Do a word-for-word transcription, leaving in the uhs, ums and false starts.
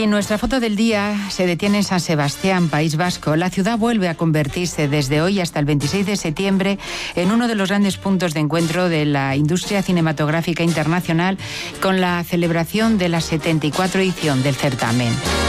Y nuestra foto del día se detiene en San Sebastián, País Vasco. La ciudad vuelve a convertirse desde hoy hasta el veintiséis de septiembre en uno de los grandes puntos de encuentro de la industria cinematográfica internacional, con la celebración de la setenta y cuarta edición del certamen.